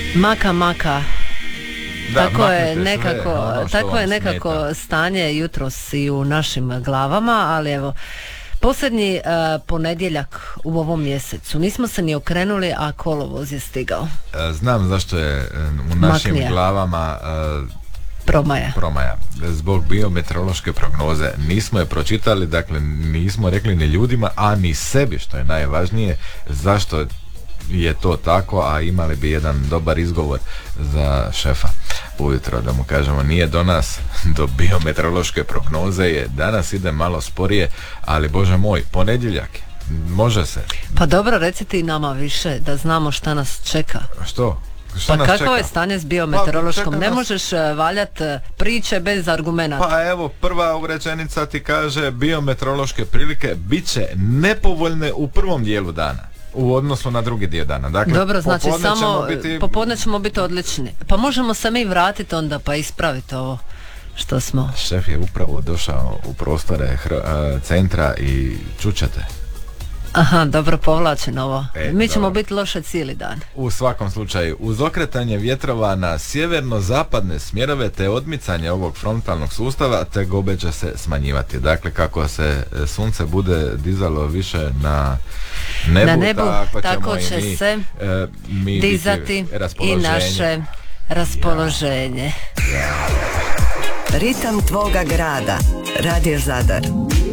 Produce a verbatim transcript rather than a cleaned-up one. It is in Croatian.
Maka, maka. Da, tako je maknite nekako, sve ono što tako je vam nekako smeta. stanje jutros i u našim glavama, ali evo, posljednji uh, ponedjeljak u ovom mjesecu. Nismo se ni okrenuli, a kolovoz je stigao. E, Znam zašto je e, u našim Maknija. glavama e, Promaja. promaja. Zbog biometeorološke prognoze. Nismo je pročitali, dakle nismo rekli ni ljudima, a ni sebi, što je najvažnije, zašto je to tako, a imali bi jedan dobar izgovor za šefa ujutro, da mu kažemo nije do nas, do biometeorološke prognoze je, danas ide malo sporije, ali Bože moj, ponedjeljak je, može se. Pa dobro, recite i nama više, da znamo šta nas čeka. Što? Šta Pa nas kako čeka? je stanje s biometeorološkom? Pa, čeka Ne nas- možeš uh, valjat uh, priče bez argumenata. Pa evo, prva rečenica ti kaže biometeorološke prilike bit će nepovoljne u prvom dijelu dana u odnosu na drugi dio dana. Dakle, Dobro, znači popodne samo ćemo biti... popodne ćemo biti odlični. Pa možemo se mi vratiti onda pa ispraviti ovo što smo. Šef je upravo došao u prostore Hr- a, centra i čućete. Aha, dobro povlačen ovo. E, Mi ćemo dobro. biti loše cijeli dan. U svakom slučaju, uz okretanje vjetrova na sjeverno-zapadne smjerove te odmicanje ovog frontalnog sustava, te gobe će se smanjivati. Dakle, kako se e, sunce bude dizalo više na nebu, Na nebu, tako, ćemo tako i će mi, se e, mi dizati biti i raspoloženje. naše raspoloženje. Ritam tvoga grada. Radio Zadar.